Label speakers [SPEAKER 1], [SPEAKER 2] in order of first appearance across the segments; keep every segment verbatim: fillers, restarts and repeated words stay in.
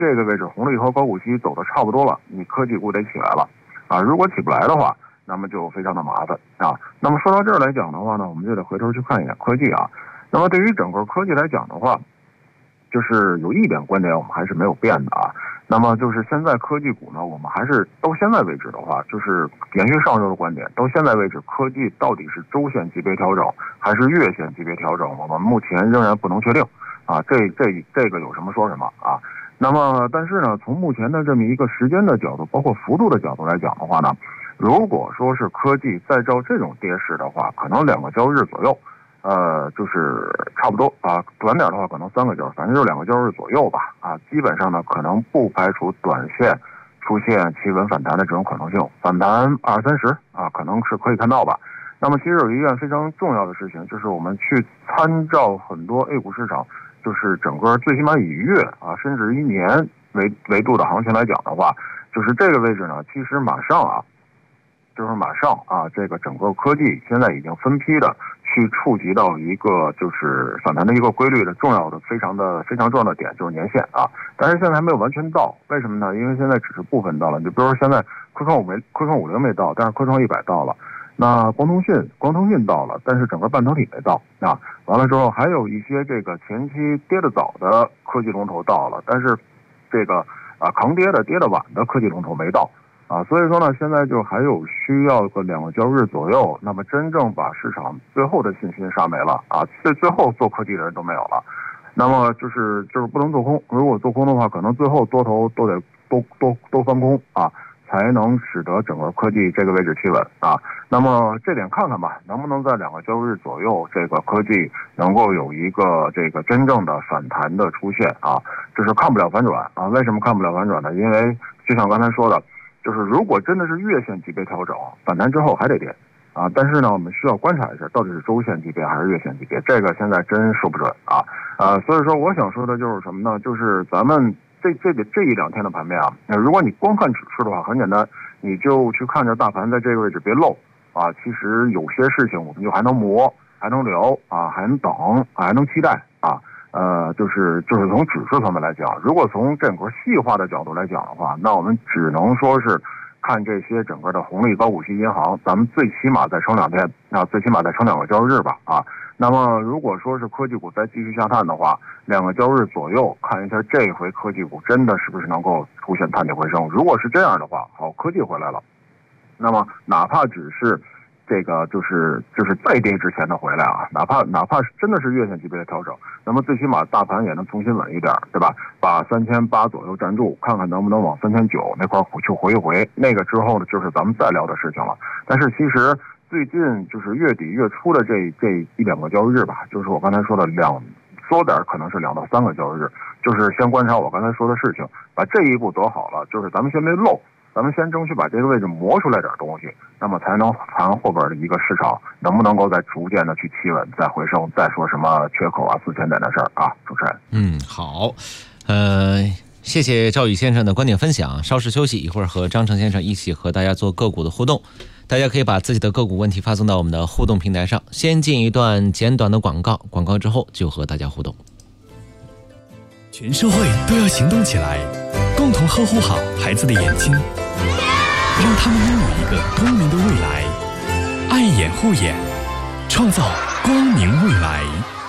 [SPEAKER 1] 这个位置红利和高股息走的差不多了，你科技股得起来了啊！如果起不来的话，那么就非常的麻烦啊。那么说到这儿来讲的话呢，我们就得回头去看一眼科技啊。那么对于整个科技来讲的话，就是有一点观点我们还是没有变的啊。那么就是现在科技股呢，我们还是到现在为止的话，就是延续上周的观点，到现在为止，科技到底是周线级别调整还是月线级别调整，我们目前仍然不能确定啊。这这这个有什么说什么啊。那么但是呢，从目前的这么一个时间的角度，包括幅度的角度来讲的话呢，如果说是科技再照这种跌势的话，可能两个交易日左右。呃，就是差不多啊，短点的话可能三个交易，反正就两个交易日左右吧。啊，基本上呢，可能不排除短线出现企稳反弹的这种可能性，反弹二三十啊，可能是可以看到吧。那么其实有一件非常重要的事情，就是我们去参照很多 A 股市场，就是整个最起码以月啊，甚至一年为维度的行情来讲的话，就是这个位置呢，其实马上啊，就是马上啊，这个整个科技现在已经分批的去触及到一个就是反弹的一个规律的重要的非常的非常重要的点，就是年线啊。但是现在还没有完全到，为什么呢？因为现在只是部分到了。你比如说现在科创五没科创五零没到，但是科创一百到了。那光通讯光通讯到了，但是整个半导体没到啊。完了之后还有一些这个前期跌得早的科技龙头到了，但是这个啊扛跌的跌得晚的科技龙头没到。啊，所以说呢，现在就还有需要个两个交易日左右，那么真正把市场最后的信心杀没了啊，最最后做科技的人都没有了，那么就是就是不能做空，如果做空的话，可能最后多头都得都都都翻空啊，才能使得整个科技这个位置企稳啊。那么这点看看吧，能不能在两个交易日左右，这个科技能够有一个这个真正的反弹的出现啊？这是看不了反转啊。为什么看不了反转呢？因为就像刚才说的。就是如果真的是月线级别调整，反弹之后还得跌啊。但是呢，我们需要观察一下，到底是周线级别还是月线级别，这个现在真说不准啊。呃，所以说我想说的就是什么呢？就是咱们这这个这一两天的盘面啊，如果你光看指数的话，很简单，你就去看着大盘在这个位置别漏啊。其实有些事情我们就还能磨，还能留啊，还能等，还能期待啊。呃，就是就是从指数层面来讲，如果从整个细化的角度来讲的话，那我们只能说是看这些整个的红利高股息银行，咱们最起码再撑两天，啊，最起码再撑两个交易日吧，啊。那么如果说是科技股再继续下探的话，两个交易日左右，看一下这回科技股真的是不是能够出现探底回升。如果是这样的话，好，科技回来了，那么哪怕只是。这个就是就是再跌之前的回来啊，哪怕哪怕是真的是月线级别的调整，那么最起码大盘也能重新稳一点，对吧？把三千八左右站住，看看能不能往三千九那块去回一回。那个之后呢，就是咱们再聊的事情了。但是其实最近就是月底月初的这这一两个交易日吧，就是我刚才说的两缩点可能是两到三个交易日，就是先观察我刚才说的事情，把这一步走好了，就是咱们先没漏。咱们先争取把这个位置磨出来点东西，那么才能谈后边的一个市场能不能够再逐渐的去企稳、再回升，再说什么缺口啊、四千点的事儿啊。主持人，
[SPEAKER 2] 嗯，好，呃，谢谢赵宇先生的观点分享。稍事休息，一会儿和张成先生一起和大家做个股的互动。大家可以把自己的个股问题发送到我们的互动平台上。先进一段简短的广告，广告之后就和大家互动。
[SPEAKER 3] 全社会都要行动起来，共同呵护好孩子的眼睛，让他们拥有一个光明的未来。爱眼护眼，创造光明未来。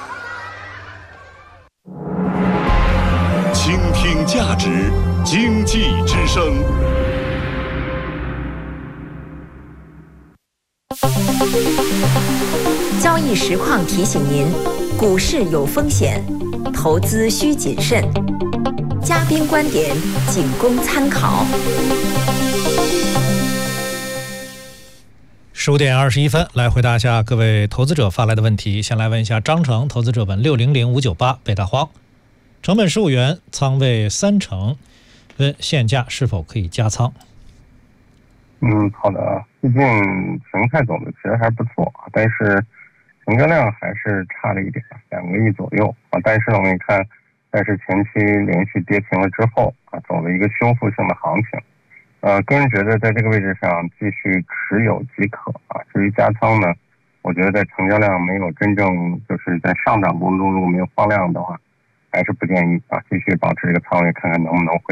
[SPEAKER 4] 倾听价值，经济之声。
[SPEAKER 5] 交易实况提醒您，股市有风险，投资需谨慎。嘉宾观点仅供参考。
[SPEAKER 6] 十五点二十一分，来回答一下各位投资者发来的问题。先来问一下张成，投资者本六零零五九八北大荒，成本十五元，仓位三成，问现价是否可以加仓？
[SPEAKER 7] 嗯，好的啊，最近形态走的其实还不错，但是成交量还是差了一点，两个亿左右啊。但是呢，我们看，但是前期连续跌停了之后啊，走了一个修复性的行情。呃，个人觉得在这个位置上继续持有即可啊。至于加仓呢，我觉得在成交量没有真正就是在上涨过程中如果没有放量的话， 还是不建议啊，继续保持这个仓位，看看能不能回